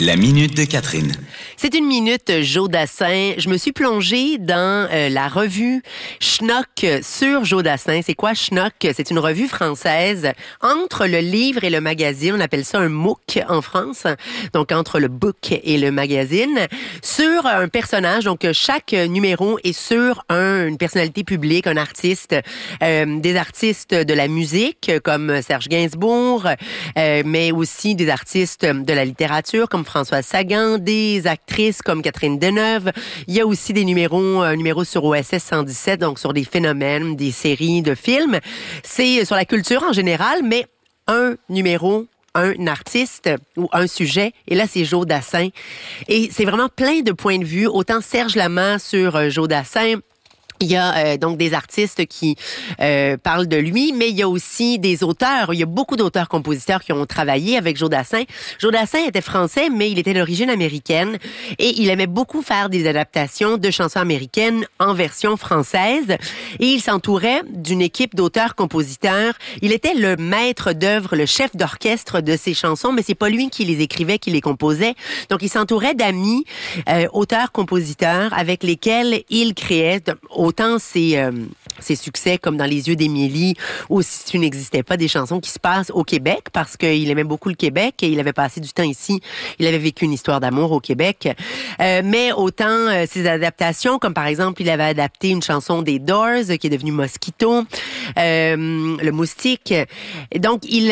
La minute de Catherine. C'est une minute Joe Dassin. Je me suis plongée dans la revue Schnock sur Joe Dassin. C'est quoi Schnock? C'est une revue française entre le livre et le magazine. On appelle ça un MOOC en France. Donc, entre le book et le magazine. Sur un personnage. Donc, chaque numéro est sur une personnalité publique, un artiste. Des artistes de la musique comme Serge Gainsbourg, mais aussi des artistes de la littérature comme Françoise Sagan, des actrices comme Catherine Deneuve. Il y a aussi des numéros, un numéro sur OSS 117, donc sur des phénomènes, des séries de films. C'est sur la culture en général, mais un numéro, un artiste ou un sujet. Et là, c'est Joe Dassin. Et c'est vraiment plein de points de vue. Autant Serge Lama sur Joe Dassin. Il y a donc des artistes qui parlent de lui, mais il y a aussi des auteurs. Il y a beaucoup d'auteurs-compositeurs qui ont travaillé avec Joe Dassin. Joe Dassin était français, mais il était d'origine américaine et il aimait beaucoup faire des adaptations de chansons américaines en version française. Et il s'entourait d'une équipe d'auteurs-compositeurs. Il était le maître d'œuvre, le chef d'orchestre de ces chansons, mais c'est pas lui qui les écrivait, qui les composait. Donc, il s'entourait d'amis auteurs-compositeurs avec lesquels il créait autant ses succès comme dans Les yeux d'Émilie ou Si tu n'existais pas, des chansons qui se passent au Québec parce qu'il aimait beaucoup le Québec et il avait passé du temps ici. Il avait vécu une histoire d'amour au Québec. Mais autant ses adaptations, comme par exemple, il avait adapté une chanson des Doors qui est devenue Mosquito, Le Moustique. Donc, il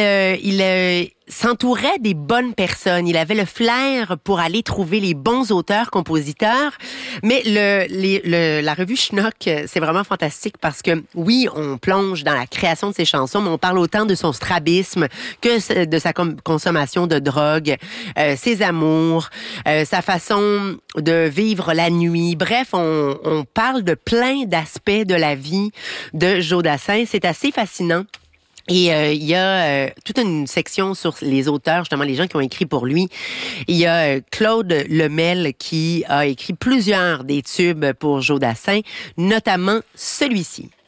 s'entourait des bonnes personnes. Il avait le flair pour aller trouver les bons auteurs-compositeurs. Mais la revue Schnock, c'est vraiment fantastique parce que, oui, on plonge dans la création de ses chansons, mais on parle autant de son strabisme que de sa consommation de drogue, ses amours, sa façon de vivre la nuit. Bref, on parle de plein d'aspects de la vie de Joe Dassin. C'est assez fascinant. Et il y a toute une section sur les auteurs, justement les gens qui ont écrit pour lui. Il y a Claude Lemel qui a écrit plusieurs des tubes pour Joe Dassin, notamment celui-ci.